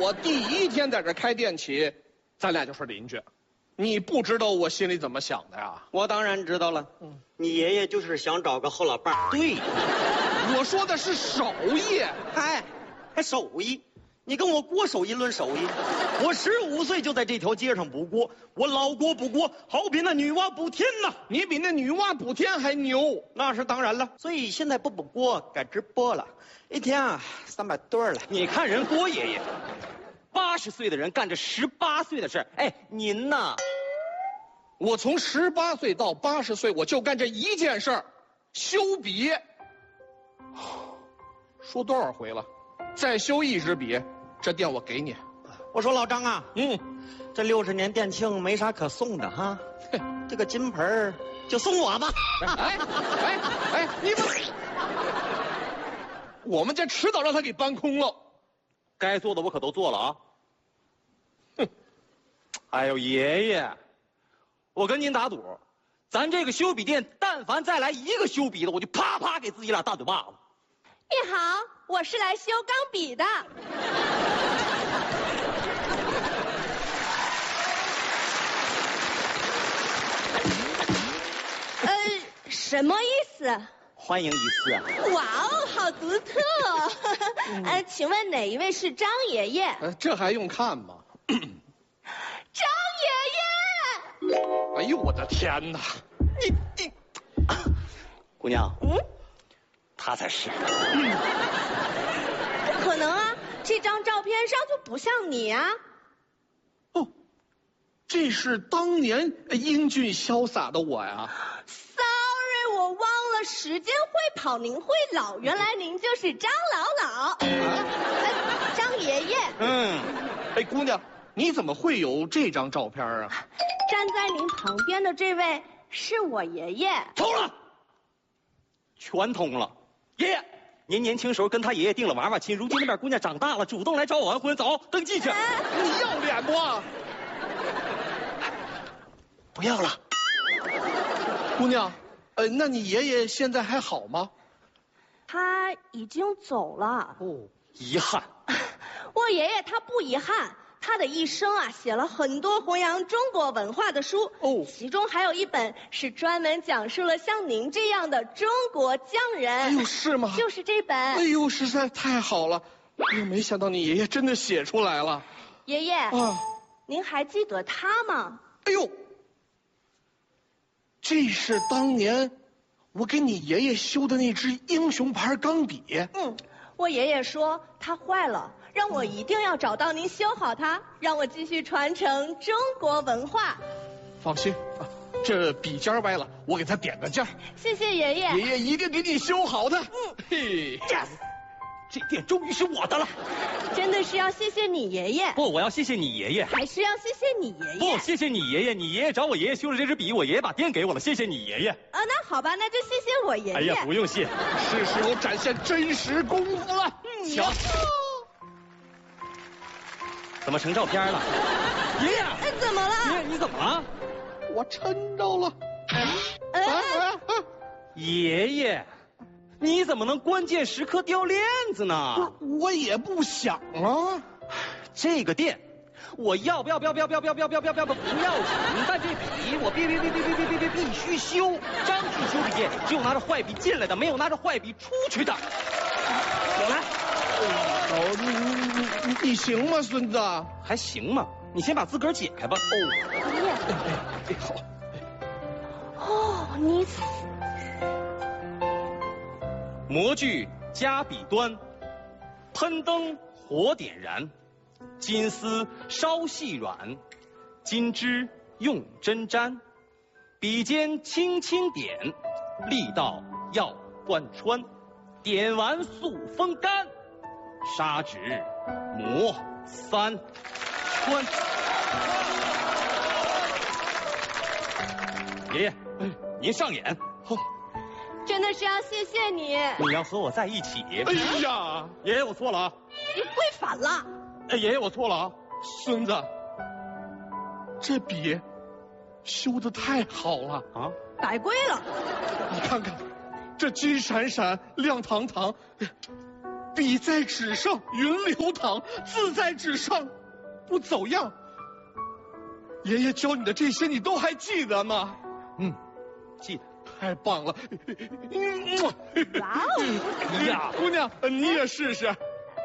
我第一天在这开店起，咱俩就是邻居。你不知道我心里怎么想的呀？ 我当然知道了。你爷爷就是想找个后老伴儿。 对，我说的是手艺。 嗨，还手艺？你跟我锅手艺论手艺？我15岁就在这条街上补锅，我老锅补锅，好比那女娲补天呐！ 你比那女娲补天还牛。 那是当然了，所以现在不补锅，改直播了，一天啊300对了。 你看人郭爷爷，80岁的人干着18岁的事儿。哎，您呢？ 我从18岁到80岁，我就干这一件事儿，修笔。说多少回了，再修一支笔，这店我给你。 我说老张啊，这60年店庆没啥可送的哈，这个金盆儿就送我吧。 哎，你们，我们这迟早让他给搬空了。 该做的我可都做了啊。哼，哎呦爷爷，我跟您打赌，咱这个修笔店，但凡再来一个修笔的，我就啪啪给自己俩大嘴巴子。 你好，我是来修钢笔的。什么意思？ 欢迎一次啊！ 哇哦，好独特哦！请问哪一位是张爷爷？ 这还用看吗？ 张爷爷！ 哎呦，我的天哪！你， 姑娘，他才是。 不可能啊！这张照片上就不像你啊！ 哦，这是当年英俊潇洒的我呀。 Sorry， 我忘了时间会跑，您会老，原来您就是张老。张爷爷。 哎，姑娘，你怎么会有这张照片啊？ 站在您旁边的这位是我爷爷。 通了，全通了。爷爷，您年轻时候跟他爷爷定了娃娃亲，如今那边姑娘长大了，主动来找我完婚，走，登记去。 你要脸不？ 不要了。 姑娘，那你爷爷现在还好吗？ 他已经走了。 哦， 遗憾。 我爷爷他不遗憾，他的一生啊写了很多弘扬中国文化的书，其中还有一本是专门讲述了像您这样的中国匠人。 哎呦，是吗？ 就是这本。 哎呦，实在太好了！哎呦，没想到你爷爷真的写出来了。 爷爷啊，您还记得他吗？ 哎呦，这是当年我给你爷爷修的那支英雄牌钢笔。 我爷爷说它坏了，让我一定要找到您修好它，让我继续传承中国文化。 放心啊，这笔尖歪了，我给他点个件。 谢谢爷爷。 爷爷一定给你修好的。嘿 ，yes， 这店终于是我的了。 真的是要谢谢你爷爷。 不，我要谢谢你爷爷。 还是要谢谢你爷爷。 不，谢谢你爷爷。你爷爷找我爷爷修了这支笔，我爷爷把店给我了，谢谢你爷爷。 那好吧，那就谢谢我爷爷。 哎呀，不用谢， 是时候展现真实功夫了。 瞧，怎么成照片了？爷爷， 怎么了？ 爷爷，你怎么了？ 我抻着了。 爷爷，你怎么能关键时刻掉链子呢？ 我也不想啊。 这个店，我要不要不要，但这笔我必须修。张去修笔店，只有拿着坏笔进来的，没有拿着坏笔出去的。我来。 你行吗，孙子？ 还行吗？你先把自个儿解开吧。 好。 你模具加笔端，喷灯火点燃，金丝稍细软，金枝用针沾，笔尖轻轻点，力道要贯穿，点完速风干，砂纸磨3穿。爷爷，您上眼。 真的是要谢谢你。 你要和我在一起。 哎呀， 爷爷，我错了啊！ 你跪反了。 爷爷，我错了啊！ 孙子，这笔修得太好了啊！ 白跪了。 你看看，这金闪闪亮堂堂， 笔在纸上，云流淌；字在纸上，不走样。爷爷教你的这些，你都还记得吗？ 记得。 太棒了！ 哇哦！ 呀， 姑娘，你也试试。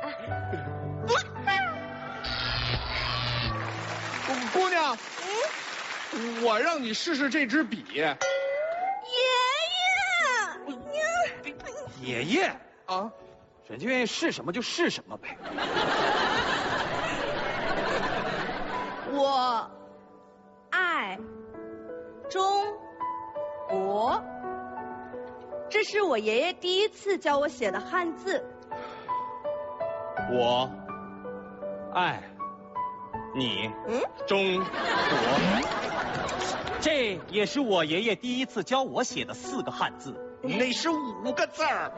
姑娘，我让你试试这支笔。 爷爷啊， 人家愿意试什么就试什么呗。 我爱中国，这是我爷爷第一次教我写的汉字。 我爱你，中国。这也是我爷爷第一次教我写的4个汉字。 那是5个字儿。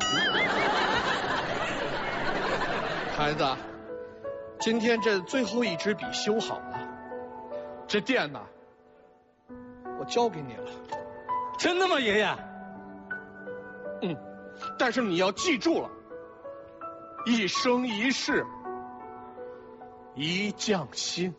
孩子，今天这最后一支笔修好了，这电呢，我交给你了。 真的吗，爷爷？ 但是你要记住了，一生一世一匠心。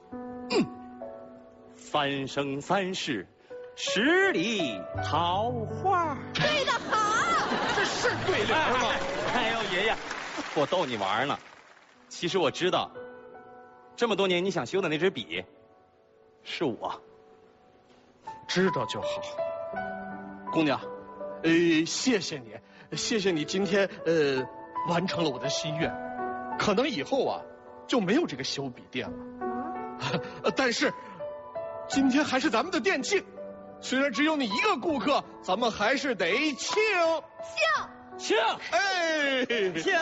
3生3世10里桃花。 对的好。 这是对联吗？ 哎呦，爷爷，我逗你玩呢。其实我知道，这么多年你想修的那支笔，是我。 知道就好。姑娘，谢谢你，谢谢你今天完成了我的心愿。可能以后啊就没有这个修笔店了，但是今天还是咱们的店庆。虽然只有你一个顾客，咱们还是得庆。 庆！ 哎， 庆！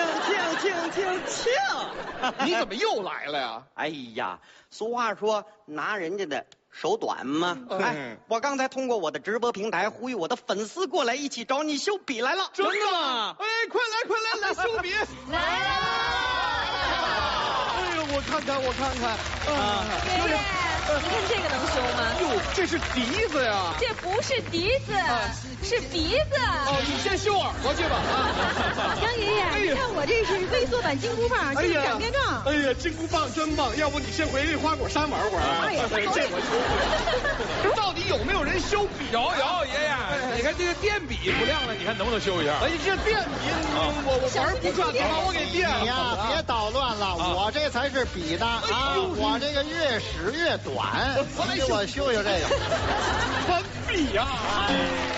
你怎么又来了呀？ 哎呀，俗话说拿人家的手短嘛。哎，我刚才通过我的直播平台呼吁我的粉丝过来一起找你修笔来了。 真的吗？哎，快来修笔！ 来了。 哎呦，我看看。 爷爷，你看这个能修吗？ 哟，这是笛子呀！ 这不是笛子，是鼻子。 哦，你先修耳朵去吧啊！ 杨爷爷，你看我这是微缩版金箍棒，这是擀面杖。 哎呀，金箍棒真棒！要不你先回去花果山玩会儿。 哎呀， 这我修不了。到底有没有人修笔？ 有爷爷，你看这个电笔不亮了，你看能不能修一下？ 哎，这电笔我玩不转，他把我给电了。 你呀，别捣乱了，我这才是笔呢啊！我这个越使越短，你给我修修这个。 翻笔呀！